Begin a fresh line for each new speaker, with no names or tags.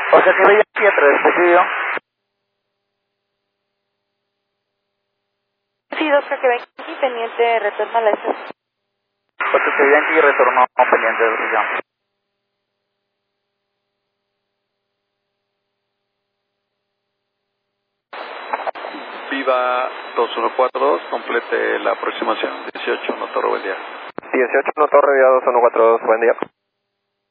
Oscar que veía 7, recibido.
Sí, Oscar que aquí pendiente, retorno a la estación.
Oscar que veía aquí retornó pendiente de decisión.
Viva 2142, complete la aproximación. 18, no Torre, buen día.
18, no Torre, Viva 2142, buen día.